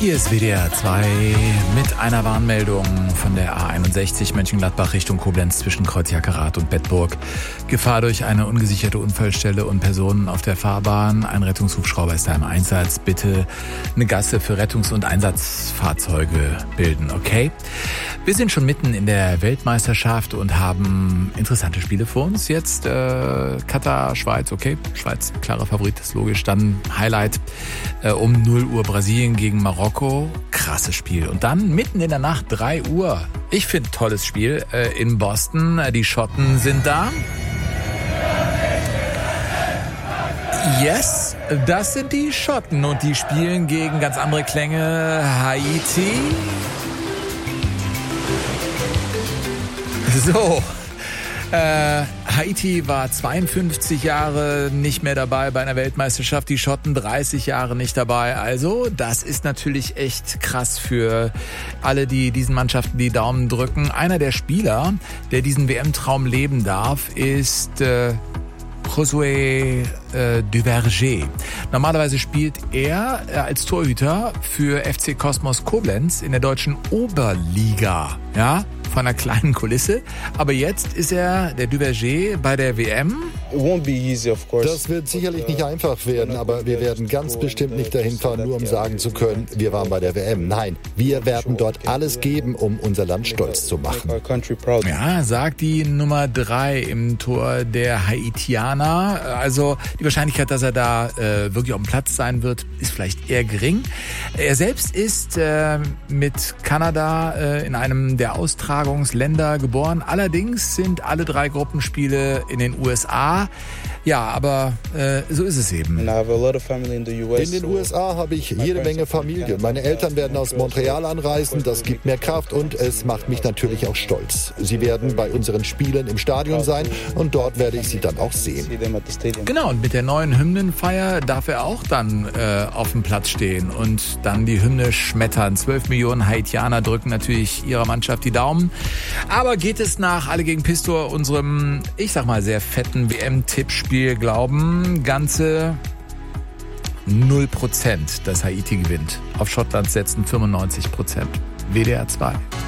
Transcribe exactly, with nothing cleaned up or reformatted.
Hier ist W D R zwei mit einer Warnmeldung von der A einundsechzig Mönchengladbach Richtung Koblenz zwischen Kreuz-Jackerath und Bedburg. Gefahr durch eine ungesicherte Unfallstelle und Personen auf der Fahrbahn. Ein Rettungshubschrauber ist da im Einsatz. Bitte eine Gasse für Rettungs- und Einsatzfahrzeuge bilden, okay? Wir sind schon mitten in der Weltmeisterschaft und haben interessante Spiele vor uns. Jetzt äh, Katar, Schweiz, okay, Schweiz, klarer Favorit, ist logisch. Dann Highlight äh, um null Uhr Brasilien gegen Marokko. Krasses Spiel. Und dann mitten in der Nacht, drei Uhr. Ich finde, tolles Spiel äh, in Boston. Die Schotten sind da. Yes, das sind die Schotten und die spielen gegen ganz andere Klänge. Haiti. So, äh, Haiti war zweiundfünfzig Jahre nicht mehr dabei bei einer Weltmeisterschaft, die Schotten dreißig Jahre nicht dabei. Also das ist natürlich echt krass für alle, die diesen Mannschaften die Daumen drücken. Einer der Spieler, der diesen W M-Traum leben darf, ist äh, Josué äh, Duverger. Normalerweise spielt er äh, als Torhüter für F C Kosmos Koblenz in der deutschen Oberliga, ja, von einer kleinen Kulisse. Aber jetzt ist er, der Duverger, bei der W M. Das wird sicherlich nicht einfach werden, aber wir werden ganz bestimmt nicht dahin fahren, nur um sagen zu können, wir waren bei der W M. Nein, wir werden dort alles geben, um unser Land stolz zu machen. Ja, sagt die Nummer drei im Tor der Haitianer. Also die Wahrscheinlichkeit, dass er da äh, wirklich auf dem Platz sein wird, ist vielleicht eher gering. Er selbst ist äh, mit Kanada äh, in einem der Austragungsländer geboren. Allerdings sind alle drei Gruppenspiele in den U S A. Ja, aber äh, so ist es eben. In den U S A habe ich jede Menge Familie. Meine Eltern werden aus Montreal anreisen. Das gibt mir Kraft und es macht mich natürlich auch stolz. Sie werden bei unseren Spielen im Stadion sein und dort werde ich sie dann auch sehen. Genau, und mit der neuen Hymnenfeier darf er auch dann äh, auf dem Platz stehen und dann die Hymne schmettern. Zwölf Millionen Haitianer drücken natürlich ihrer Mannschaft die Daumen. Aber geht es nach Alle gegen Pistor, unserem, ich sag mal, sehr fetten W M-Tippspiel, glauben ganze null Prozent, dass Haiti gewinnt. Auf Schottland setzen fünfundneunzig Prozent. W D R zwei.